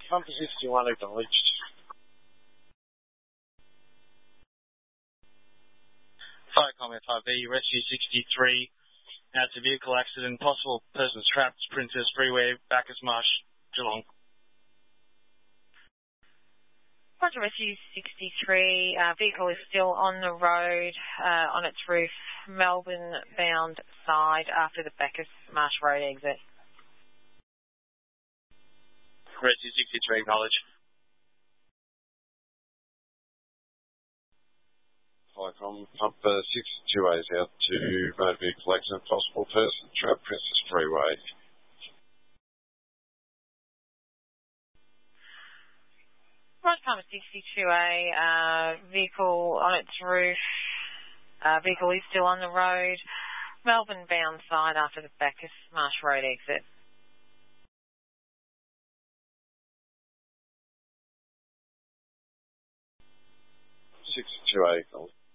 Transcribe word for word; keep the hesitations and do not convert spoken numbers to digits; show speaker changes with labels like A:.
A: Number sixty-one acknowledged.
B: Fire comment five B, rescue sixty-three. Now it's a vehicle accident, possible persons trapped, Princess Freeway, Bacchus Marsh, Geelong.
C: Roger, rescue sixty-three. Uh, vehicle is still on the road, uh, on its roof, Melbourne bound side after the Bacchus Marsh Road exit.
B: Rescue sixty-three, acknowledge.
A: Hi, from pump uh, sixty-two A is out to motor vehicle accident, possible person trapped, Princess Freeway.
C: Roger, pump sixty-two A, uh, vehicle on its roof, uh, vehicle is still on the road, Melbourne bound side after the Bacchus Marsh Road exit.
A: sixty-two A,